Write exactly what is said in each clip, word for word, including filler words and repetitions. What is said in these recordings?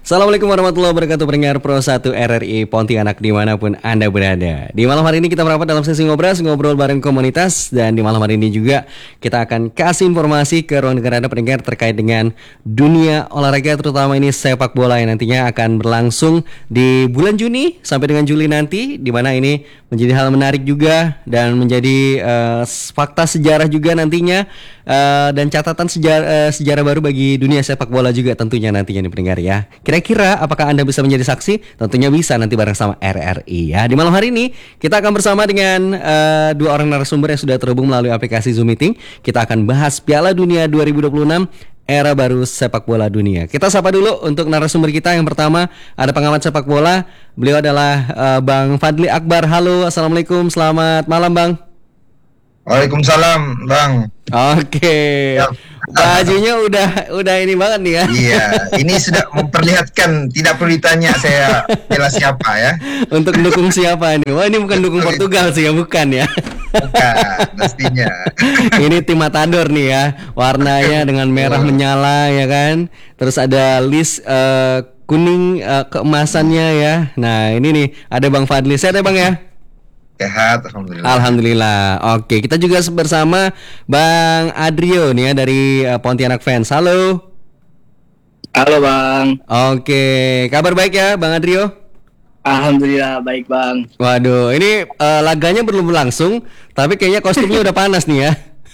Assalamualaikum warahmatullahi wabarakatuh, pendengar Pro satu R R I Pontianak dimanapun Anda berada. Di malam hari ini kita merapat dalam sesi ngobrol ngobrol bareng komunitas. Dan di malam hari ini juga kita akan kasih informasi ke ruang dengar Anda pendengar terkait dengan dunia olahraga, terutama ini sepak bola yang nantinya akan berlangsung di bulan Juni sampai dengan Juli nanti, di mana ini menjadi hal menarik juga dan menjadi uh, fakta sejarah juga nantinya, uh, dan catatan sejarah, uh, sejarah baru bagi dunia sepak bola juga tentunya nantinya nih pendengar ya. Kira-kira apakah Anda bisa menjadi saksi? Tentunya bisa nanti bareng sama R R I ya. Di malam hari ini kita akan bersama dengan uh, dua orang narasumber yang sudah terhubung melalui aplikasi Zoom Meeting. Kita akan bahas Piala Dunia dua ribu dua puluh enam, era baru sepak bola dunia. Kita sapa dulu untuk narasumber kita. Yang pertama ada pengamat sepak bola. Beliau adalah uh, Bang Fadli Akbar. Halo, assalamualaikum, selamat malam Bang. Waalaikumsalam Bang. Oke. Ya. Bajunya udah udah ini banget nih ya. Iya, ini sudah memperlihatkan, tidak perlu ditanya saya jelas siapa ya. Untuk mendukung siapa nih? Wah, ini bukan dukung Portugal sih ya, bukan ya. Bukan, pastinya. Ini tim Matador nih ya. Warnanya dengan merah menyala ya kan. Terus ada list uh, kuning uh, keemasannya ya. Nah, ini nih ada Bang Fadli. Sehat ya Bang ya? Sehat, alhamdulillah. Alhamdulillah. Oke, kita juga bersama Bang Adrio nih ya dari uh, Pontianak Fans. Halo. Halo Bang. Oke, kabar baik ya Bang Adrio? Alhamdulillah baik Bang. Waduh, ini uh, laganya belum berlangsung, tapi kayaknya kostumnya udah panas nih ya.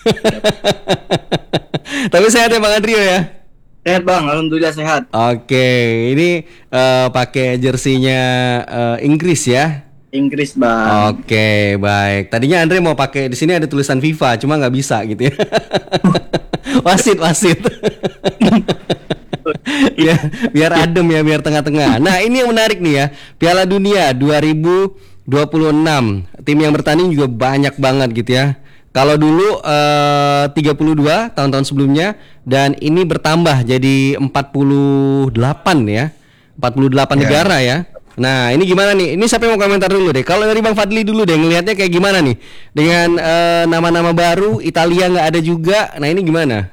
Tapi sehat ya Bang Adrio ya? Sehat Bang, alhamdulillah sehat. Oke, ini uh, pakai jersinya uh, Inggris ya? Inggris Bang. Oke, baik. Tadinya Andre mau pakai, di sini ada tulisan FIFA, cuma nggak bisa gitu ya. wasit, wasit. ya, biar adem ya, biar tengah-tengah. Nah, ini yang menarik nih ya, Piala Dunia dua ribu dua puluh enam. Tim yang bertanding juga banyak banget gitu ya. Kalau dulu uh, tiga puluh dua tahun-tahun sebelumnya, dan ini bertambah jadi empat puluh delapan ya. empat puluh delapan yeah. negara ya. Nah, ini gimana nih? Ini siapa yang mau komentar dulu deh? Kalau dari Bang Fadli dulu deh, ngelihatnya kayak gimana nih? Dengan uh, nama-nama baru, Italia nggak ada juga. Nah, ini gimana?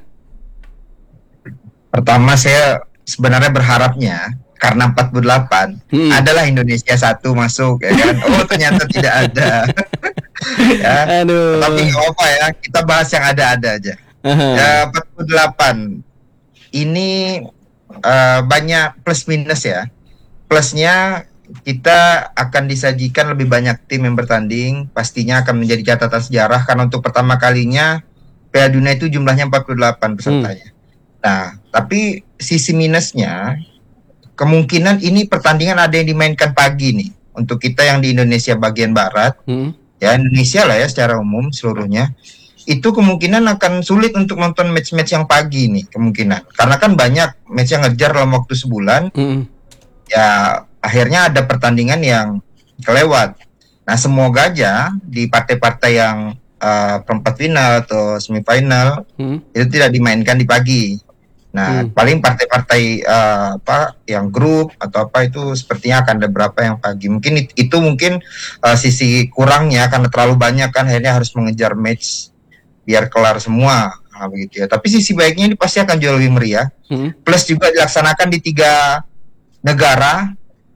Pertama saya sebenarnya berharapnya karena empat puluh delapan hmm. adalah Indonesia satu masuk ya kan. Oh, ternyata tidak ada. ya. Aduh. Tapi nggak apa ya, kita bahas yang ada-ada aja. Uh-huh. Ya, empat puluh delapan ini uh, banyak plus minus ya. Plusnya kita akan disajikan lebih banyak tim yang bertanding, pastinya akan menjadi catatan sejarah karena untuk pertama kalinya Piala Dunia itu jumlahnya empat puluh delapan pesertanya. Hmm. Nah, tapi sisi minusnya kemungkinan ini pertandingan ada yang dimainkan pagi nih untuk kita yang di Indonesia bagian barat. Hmm. Ya, Indonesia lah ya secara umum seluruhnya. Itu kemungkinan akan sulit untuk nonton match-match yang pagi nih kemungkinan. Karena kan banyak match yang ngejar dalam waktu sebulan. Hmm. Ya akhirnya ada pertandingan yang kelewat. Nah, semoga aja di partai-partai yang uh, perempat final atau semifinal hmm. itu tidak dimainkan di pagi. Nah, hmm. paling partai-partai uh, apa yang grup atau apa itu sepertinya akan ada beberapa yang pagi. Mungkin it, itu mungkin uh, sisi kurangnya karena terlalu banyak kan akhirnya harus mengejar match biar kelar semua. Nah, begitu ya. Tapi sisi baiknya ini pasti akan jauh lebih meriah. Hmm. Plus juga dilaksanakan di tiga negara.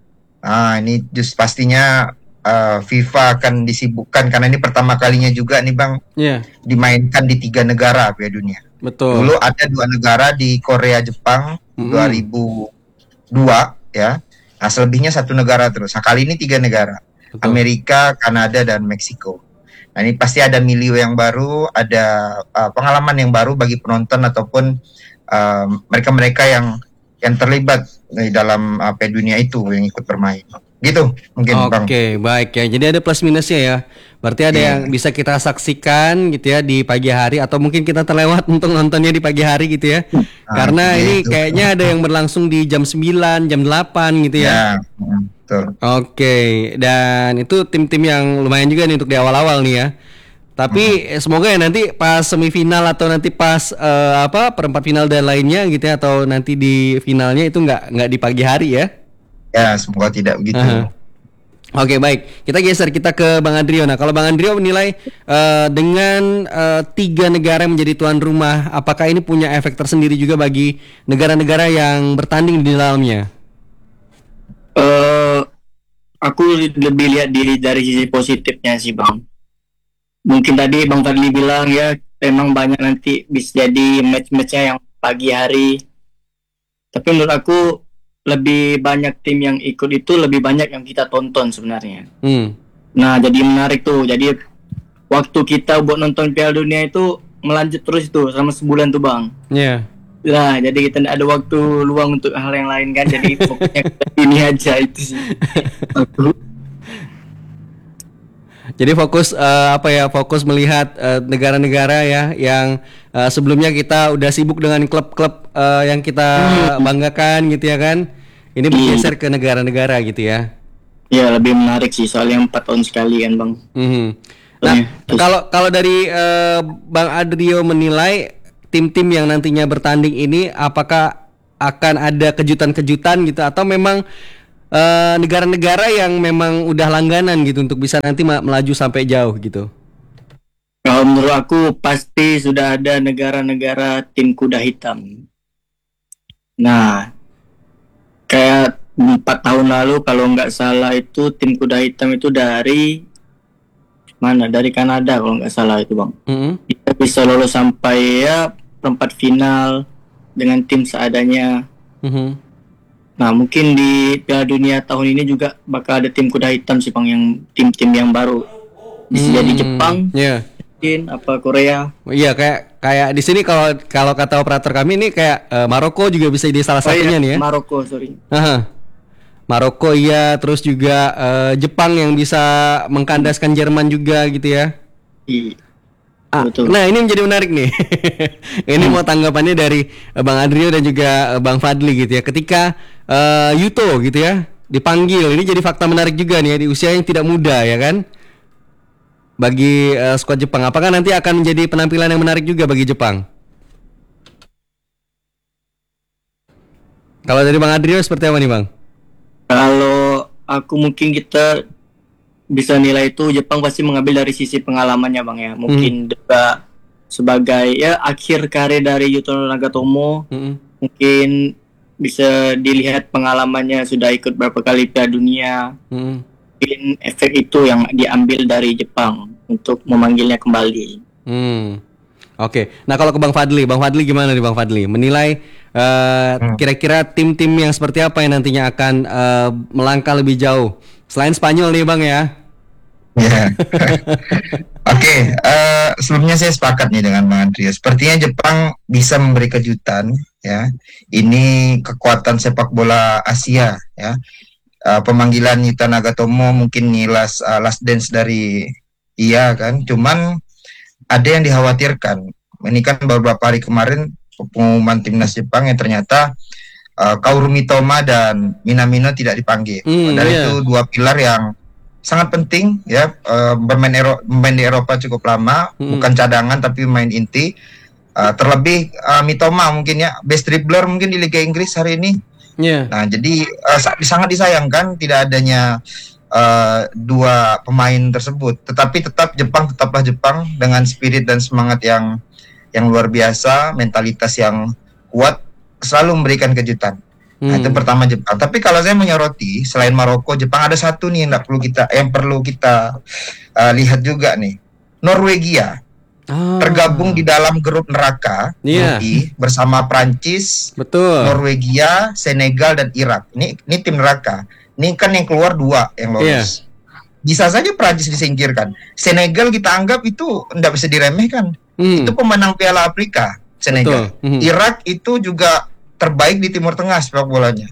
Nah, ini just pastinya uh, FIFA akan disibukkan karena ini pertama kalinya juga nih Bang yeah. dimainkan di tiga negara Piala Dunia. Betul. Dulu ada dua negara di Korea Jepang mm-hmm. dua ribu dua ya. Nah, selebihnya satu negara terus. Nah, kali ini tiga negara. Betul. Amerika, Kanada dan Meksiko. Nah, ini pasti ada milieu yang baru, ada uh, pengalaman yang baru bagi penonton ataupun uh, mereka-mereka yang yang terlibat di dalam uh, Piala Dunia itu yang ikut bermain. Gitu mungkin Oke, Bang. Oke, baik ya. Jadi ada plus minusnya ya. Berarti ada yeah. yang bisa kita saksikan gitu ya di pagi hari atau mungkin kita terlewat untuk nontonnya di pagi hari gitu ya. Nah, Karena gitu. Ini kayaknya ada yang berlangsung di jam sembilan, jam delapan gitu ya. Yeah. Betul. Oke, dan itu tim-tim yang lumayan juga nih untuk di awal-awal nih ya. Tapi hmm. semoga ya nanti pas semifinal atau nanti pas uh, apa perempat final dan lainnya gitu ya, atau nanti di finalnya itu nggak nggak di pagi hari ya. Ya, semoga tidak begitu. Uh-huh. Oke, baik. Kita geser kita ke Bang Adrio. Nah, kalau Bang Adrio menilai uh, dengan uh, tiga negara yang menjadi tuan rumah, apakah ini punya efek tersendiri juga bagi negara-negara yang bertanding di dalamnya? aku lebih lihat diri dari sisi positifnya sih bang. Mungkin tadi Bang Fadli bilang ya, memang banyak nanti bisa jadi match-matchnya yang pagi hari. Tapi menurut aku lebih banyak tim yang ikut itu lebih banyak yang kita tonton sebenarnya. Hmm. Nah jadi menarik tuh. Jadi waktu kita buat nonton Piala Dunia itu melanjut terus tuh selama sebulan tuh bang. Iya. Yeah. Nah jadi kita tidak ada waktu luang untuk hal yang lain kan. Jadi fokusnya ke ini aja itu sih. Jadi fokus uh, apa ya? Fokus melihat uh, negara-negara ya yang uh, sebelumnya kita udah sibuk dengan klub-klub uh, yang kita banggakan gitu ya kan. Ini bergeser ke negara-negara gitu ya. Ya lebih menarik sih soalnya empat tahun sekali kan bang. Mm-hmm. Nah kalau kalau dari uh, Bang Adrio menilai tim-tim yang nantinya bertanding ini apakah akan ada kejutan-kejutan gitu atau memang Uh, negara-negara yang memang udah langganan gitu untuk bisa nanti ma- melaju sampai jauh gitu? Kalau menurut aku pasti sudah ada negara-negara tim kuda hitam. Nah, kayak empat tahun lalu kalau nggak salah itu tim kuda hitam itu dari mana? Dari Kanada kalau nggak salah itu bang. Mm-hmm. Kita bisa lolos sampai ya perempat final dengan tim seadanya. Mm-hmm. Nah mungkin di Piala Dunia tahun ini juga bakal ada tim kuda hitam sih bang, yang tim-tim yang baru bisa hmm, jadi Jepang, yeah. Mungkin apa Korea. Iya kayak kayak di sini kalau kalau kata operator kami ini kayak uh, Maroko juga bisa jadi salah oh, satunya iya, nih ya. Maroko sorry. Aha. Maroko iya, terus juga uh, Jepang yang bisa mengkandaskan Jerman juga gitu ya. Iya. Ah, nah ini menjadi menarik nih. Ini hmm. mau tanggapannya dari uh, Bang Adrio dan juga uh, Bang Fadli gitu ya. Ketika uh, Yuto gitu ya dipanggil, ini jadi fakta menarik juga nih ya, di usia yang tidak muda ya kan. Bagi uh, skuad Jepang, apakah nanti akan menjadi penampilan yang menarik juga bagi Jepang? Kalau dari Bang Adrio seperti apa nih Bang? Kalau aku mungkin kita bisa nilai itu Jepang pasti mengambil dari sisi pengalamannya bang ya. Mungkin hmm. juga sebagai ya akhir karir dari Yuto Nagatomo, hmm. mungkin bisa dilihat pengalamannya sudah ikut berapa kali Piala Dunia. Hmm. Mungkin efek itu yang diambil dari Jepang untuk memanggilnya kembali. Hmm. Oke. Okay. Nah kalau ke Bang Fadli, Bang Fadli gimana nih Bang Fadli? Menilai uh, hmm. kira-kira tim-tim yang seperti apa yang nantinya akan uh, melangkah lebih jauh? Selain Spanyol nih Bang ya. Ya. Oke, okay, uh, sebelumnya saya sepakat nih dengan Bang Andrea. Sepertinya Jepang bisa memberi kejutan ya. Ini kekuatan sepak bola Asia ya. Uh, pemanggilan Yuta Nagatomo mungkin nih last uh, last dance dari iya kan. Cuman ada yang dikhawatirkan. Ini kan beberapa hari kemarin pengumuman timnas Jepang yang ternyata Uh, Kaoru Mitoma dan Minamino tidak dipanggil. Mm, Padahal yeah. itu dua pilar yang sangat penting ya, uh, bermain, Ero- bermain di Eropa cukup lama, mm. bukan cadangan tapi main inti. Uh, terlebih uh, Mitoma mungkin ya best dribbler mungkin di Liga Inggris hari ini. Yeah. Nah jadi uh, sangat disayangkan tidak adanya uh, dua pemain tersebut. Tetapi tetap Jepang tetaplah Jepang dengan spirit dan semangat yang yang luar biasa, mentalitas yang kuat. Selalu memberikan kejutan. Hmm. Nah, itu pertama Jepang. Tapi kalau saya menyoroti selain Maroko, Jepang ada satu nih yang perlu kita yang perlu kita uh, lihat juga nih. Norwegia ah. tergabung di dalam grup neraka yeah. bersama Prancis, betul. Norwegia, Senegal dan Irak. Ini ini tim neraka. Ini kan yang keluar dua yang lolos. Yeah. Bisa saja Prancis disingkirkan. Senegal kita anggap itu tidak bisa diremehkan. Hmm. Itu pemenang Piala Afrika. Senegal. Hmm. Irak itu juga terbaik di Timur Tengah sepak bolanya.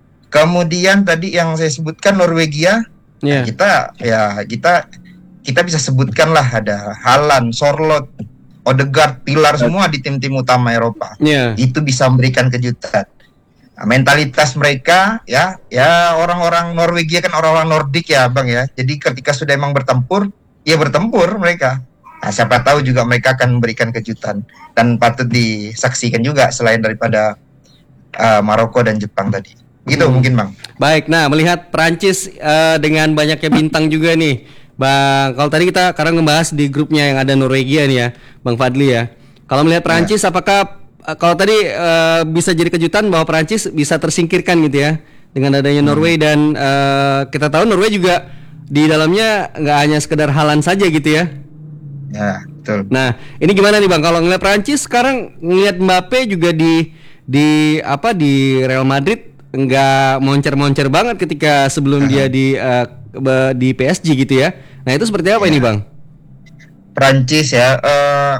Kemudian tadi yang saya sebutkan Norwegia, yeah. kita ya kita kita bisa sebutkan lah ada Haaland, Sorloth, Odegaard, pilar semua di tim-tim utama Eropa. Yeah. Itu bisa memberikan kejutan. Nah, mentalitas mereka ya ya orang-orang Norwegia kan orang-orang Nordik ya Bang ya. Jadi ketika sudah emang bertempur, ya bertempur mereka. Nah, siapa tahu juga mereka akan memberikan kejutan dan patut disaksikan juga selain daripada uh, Maroko dan Jepang tadi. Gitu hmm. mungkin Bang. Baik, nah melihat Prancis uh, dengan banyaknya bintang juga nih, Bang. Kalau tadi kita sekarang ngebahas di grupnya yang ada Norwegia nih ya, Bang Fadli ya. Kalau melihat Prancis, ya. apakah uh, kalau tadi uh, bisa jadi kejutan bahwa Prancis bisa tersingkirkan gitu ya dengan adanya Norway dan uh, kita tahu Norway juga di dalamnya nggak hanya sekedar Haaland saja gitu ya. Ya, betul. Nah, ini gimana nih Bang? Kalau ngeliat Prancis sekarang ngeliat Mbappe juga di di apa di Real Madrid nggak moncer-moncer banget ketika sebelum uh-huh. dia di uh, di P S G gitu ya. Nah, itu seperti apa ya. Ini Bang? Prancis ya, uh,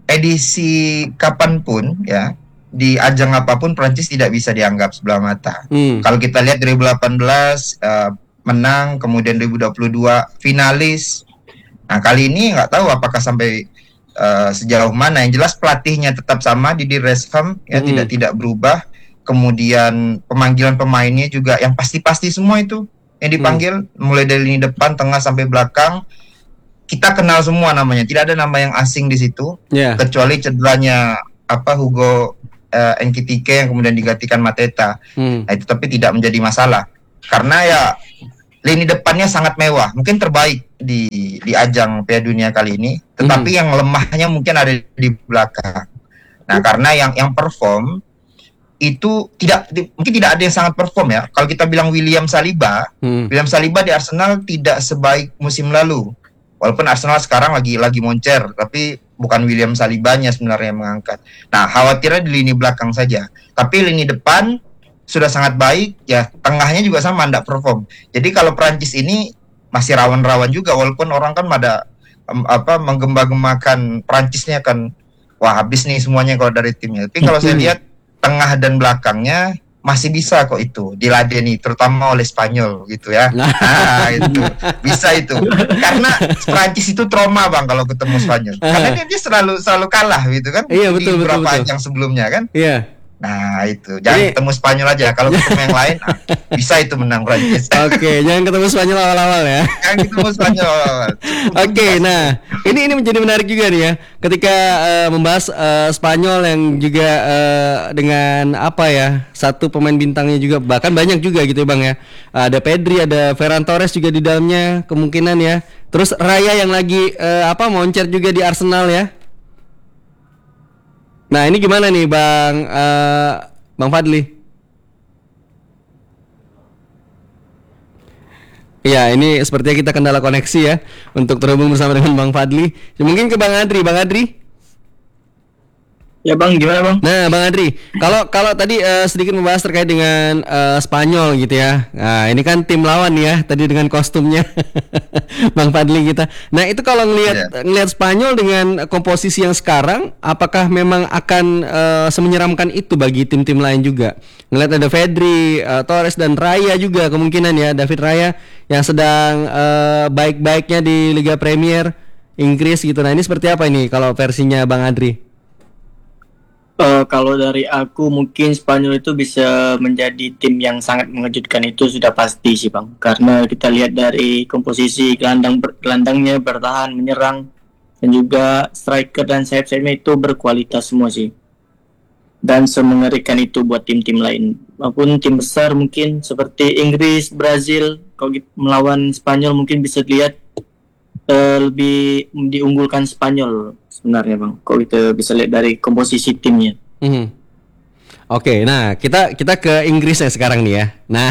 edisi kapanpun ya, di ajang apapun Prancis tidak bisa dianggap sebelah mata. Hmm. Kalau kita lihat dua ribu delapan belas uh, menang, kemudian dua ribu dua puluh dua finalis. Nah, kali ini nggak tahu apakah sampai uh, sejauh mana. Yang jelas pelatihnya tetap sama, Didier Deschamps ya, hmm. tidak tidak berubah. Kemudian pemanggilan pemainnya juga yang pasti-pasti semua itu yang dipanggil, hmm. mulai dari lini depan, tengah sampai belakang. Kita kenal semua namanya, tidak ada nama yang asing di situ, yeah. kecuali cederanya apa Hugo uh, Ekitike yang kemudian digantikan Mateta. Hmm. Nah, itu tapi tidak menjadi masalah karena ya lini depannya sangat mewah, mungkin terbaik di di ajang Piala Dunia kali ini, tetapi hmm. yang lemahnya mungkin ada di belakang. Nah, karena yang yang perform itu tidak di, mungkin tidak ada yang sangat perform ya. Kalau kita bilang William Saliba, hmm. William Saliba di Arsenal tidak sebaik musim lalu. Walaupun Arsenal sekarang lagi lagi moncer, tapi bukan William Salibanya sebenarnya yang mengangkat. Nah, khawatirnya di lini belakang saja. Tapi lini depan sudah sangat baik, ya tengahnya juga sama, tidak perform. Jadi kalau Prancis ini masih rawan-rawan juga, walaupun orang kan pada um, apa menggembang-gembakan Prancisnya akan wah habis nih semuanya kalau dari timnya. Tapi kalau saya lihat tengah dan belakangnya masih bisa kok itu diladeni, terutama oleh Spanyol gitu ya. Nah, itu bisa itu. Karena Prancis itu trauma Bang kalau ketemu Spanyol. Karena dia, dia selalu selalu kalah gitu kan. Iya, betul, di beberapa betul, ajang sebelumnya kan. Iya. Nah itu, jangan Jadi, ketemu Spanyol aja. Kalau ketemu yang lain, nah, bisa itu menang Prancis. Oke, okay, jangan ketemu Spanyol awal-awal ya. Jangan ketemu Spanyol awal-awal. Oke, okay, nah ini ini menjadi menarik juga nih ya, ketika uh, membahas uh, Spanyol yang juga uh, dengan apa ya, satu pemain bintangnya juga, bahkan banyak juga gitu ya Bang ya. Uh, ada Pedri, ada Ferran Torres juga di dalamnya kemungkinan ya. Terus Raya yang lagi uh, apa moncer juga di Arsenal ya. Nah ini gimana nih Bang uh, Bang Fadli? Ya ini sepertinya kita kendala koneksi ya untuk terhubung bersama dengan Bang Fadli. Mungkin ke Bang Adri, Bang Adri? Ya Bang, gimana Bang? Nah Bang Adri, kalau kalau tadi uh, sedikit membahas terkait dengan uh, Spanyol gitu ya. Nah ini kan tim lawan ya, tadi dengan kostumnya Bang Fadli kita. Nah itu kalau ngelihat yeah. ngelihat Spanyol dengan komposisi yang sekarang, apakah memang akan uh, semenyeramkan itu bagi tim-tim lain juga? Ngelihat ada Pedri, uh, Torres dan Raya juga kemungkinan ya, David Raya yang sedang uh, baik-baiknya di Liga Premier Inggris gitu. Nah ini seperti apa ini kalau versinya Bang Adri? Uh, kalau dari aku mungkin Spanyol itu bisa menjadi tim yang sangat mengejutkan, itu sudah pasti sih Bang. Karena kita lihat dari komposisi gelandang ber- gelandangnya bertahan, menyerang, dan juga striker dan sayap-sayapnya itu berkualitas semua sih. Dan semengerikan itu buat tim-tim lain. Maupun tim besar mungkin seperti Inggris, Brazil, kalau gitu melawan Spanyol mungkin bisa dilihat uh, lebih diunggulkan Spanyol sebenarnya Bang, kok kita bisa lihat dari komposisi timnya. Mm-hmm. Oke, okay, nah kita kita ke Inggris ya sekarang nih ya. Nah,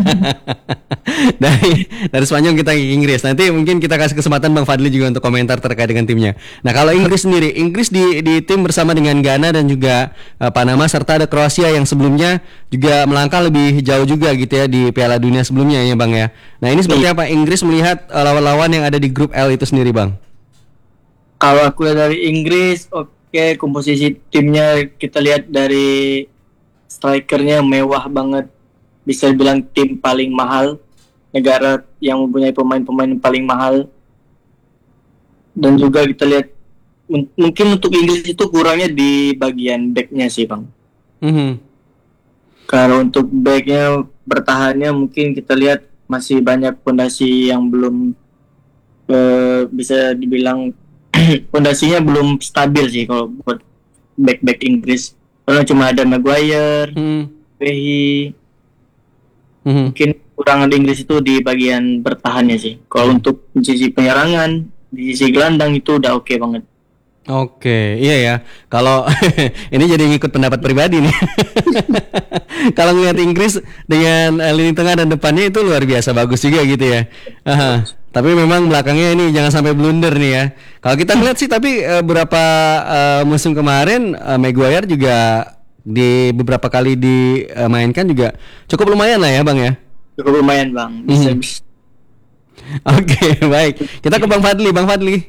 dari dari Spanyol kita ke Inggris. Nanti mungkin kita kasih kesempatan Bang Fadli juga untuk komentar terkait dengan timnya. Nah, kalau Inggris sendiri, Inggris di di tim bersama dengan Ghana dan juga uh, Panama serta ada Kroasia yang sebelumnya juga melangkah lebih jauh juga gitu ya di Piala Dunia sebelumnya ya Bang ya. Nah, ini seperti apa Inggris melihat uh, lawan-lawan yang ada di grup L itu sendiri Bang? Kalau aku lihat dari Inggris, oke okay, komposisi timnya kita lihat dari strikernya mewah banget, bisa dibilang tim paling mahal, negara yang mempunyai pemain-pemain paling mahal. Dan juga kita lihat m- mungkin untuk Inggris itu kurangnya di bagian backnya sih Bang. Mm-hmm. Kalau untuk backnya bertahannya mungkin kita lihat masih banyak fondasi yang belum uh, bisa dibilang fondasinya belum stabil sih kalau buat back-back Inggris. Karena cuma ada Maguire, hmm. Wehi. Hmm. Mungkin kurangan di Inggris itu di bagian bertahannya sih. Kalau hmm. untuk di sisi penyerangan, di sisi gelandang itu udah oke okay banget. Oke, iya ya. Kalau ini jadi ngikut pendapat pribadi nih. Kalau ngeliat Inggris dengan eh, lini tengah dan depannya itu luar biasa bagus juga gitu ya. Aha. Tapi memang belakangnya ini jangan sampai blunder nih ya. Kalau kita ngeliat sih, tapi eh, beberapa eh, musim kemarin eh, Maguire juga di beberapa kali dimainkan juga cukup lumayan lah ya Bang ya. Cukup lumayan bang. Bisa, Mhm. bisa. Oke, baik. Kita ke Bang Fadli, Bang Fadli.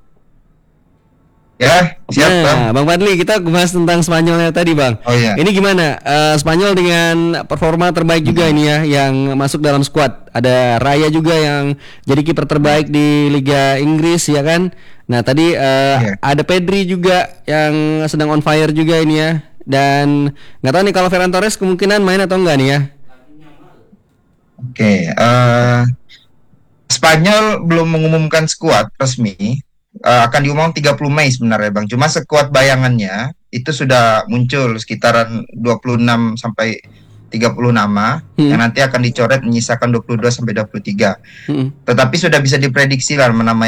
Ya, siap Bang. Nah, Bang Fadli, kita bahas tentang Spanyolnya tadi, Bang. Oh iya. Ini gimana? Eh, Spanyol dengan performa terbaik juga ini ya, yang masuk dalam skuad. Ada Raya juga yang jadi kiper terbaik di Liga Inggris, ya kan? Nah, tadi eh, Iya. ada Pedri juga yang sedang on fire juga ini ya. Dan nggak tahu nih kalau Ferran Torres kemungkinan main atau enggak nih ya? Oke, eh, Spanyol belum mengumumkan skuad resmi. Eh, akan diumumkan tiga puluh Mei sebenarnya Bang. Cuma skuad bayangannya itu sudah muncul sekitaran dua puluh enam sampai tiga puluh nama Hmm. yang nanti akan dicoret menyisakan dua puluh dua sampai dua puluh tiga. Hmm. Tetapi sudah bisa diprediksi lah nama